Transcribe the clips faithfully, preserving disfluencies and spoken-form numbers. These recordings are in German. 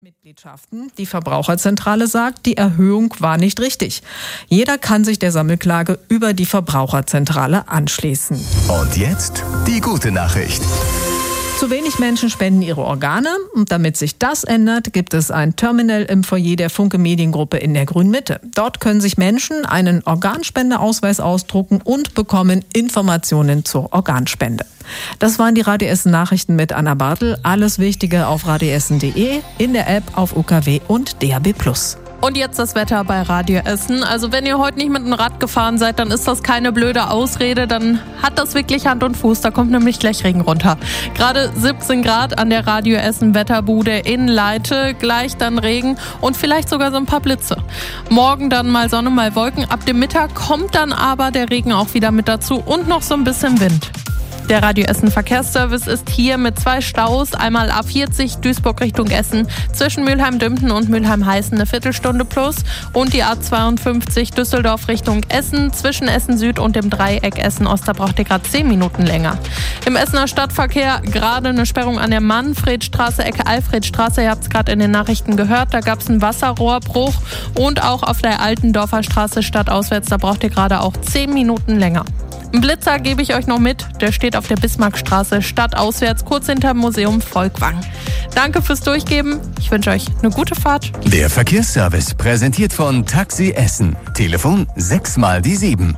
Mitgliedschaften. Die Verbraucherzentrale sagt, die Erhöhung war nicht richtig. Jeder kann sich der Sammelklage über die Verbraucherzentrale anschließen. Und jetzt die gute Nachricht. Zu wenig Menschen spenden ihre Organe und damit sich das ändert, gibt es ein Terminal im Foyer der Funke Mediengruppe in der Grünen Mitte. Dort können sich Menschen einen Organspendeausweis ausdrucken und bekommen Informationen zur Organspende. Das waren die Radio Essen Nachrichten mit Anna Bartel. Alles Wichtige auf radioessen punkt de, in der App, auf U K W und D A B plus. Und jetzt das Wetter bei Radio Essen. Also wenn ihr heute nicht mit dem Rad gefahren seid, dann ist das keine blöde Ausrede. Dann hat das wirklich Hand und Fuß. Da kommt nämlich gleich Regen runter. Gerade siebzehn Grad an der Radio Essen Wetterbude in Leite. Gleich dann Regen und vielleicht sogar so ein paar Blitze. Morgen dann mal Sonne, mal Wolken. Ab dem Mittag kommt dann aber der Regen auch wieder mit dazu und noch so ein bisschen Wind. Der Radio Essen Verkehrsservice ist hier mit zwei Staus. Einmal A vierzig Duisburg Richtung Essen zwischen Mülheim-Dümpten und Mülheim-Heißen eine Viertelstunde plus. Und die A zweiundfünfzig Düsseldorf Richtung Essen zwischen Essen Süd und dem Dreieck Essen-Ost. Da braucht ihr gerade zehn Minuten länger. Im Essener Stadtverkehr gerade eine Sperrung an der Manfredstraße, Ecke Alfredstraße. Ihr habt es gerade in den Nachrichten gehört. Da gab es einen Wasserrohrbruch. Und auch auf der Altendorfer Straße stadtauswärts. Da braucht ihr gerade auch zehn Minuten länger. Ein Blitzer gebe ich euch noch mit, der steht auf der Bismarckstraße, stadtauswärts, kurz hinterm Museum Volkwang. Danke fürs Durchgeben, ich wünsche euch eine gute Fahrt. Der Verkehrsservice präsentiert von Taxi Essen. Telefon sechs mal die sieben.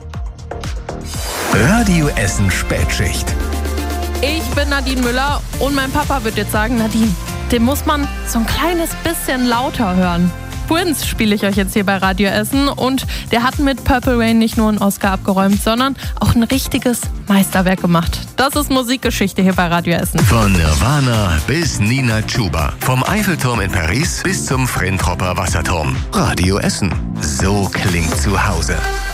Radio Essen Spätschicht. Ich bin Nadine Müller und mein Papa wird jetzt sagen, Nadine, den muss man so ein kleines bisschen lauter hören. Twins spiele ich euch jetzt hier bei Radio Essen und der hat mit Purple Rain nicht nur einen Oscar abgeräumt, sondern auch ein richtiges Meisterwerk gemacht. Das ist Musikgeschichte hier bei Radio Essen. Von Nirvana bis Nina Chuba, vom Eiffelturm in Paris bis zum Frentropper Wasserturm. Radio Essen, so klingt zu Hause.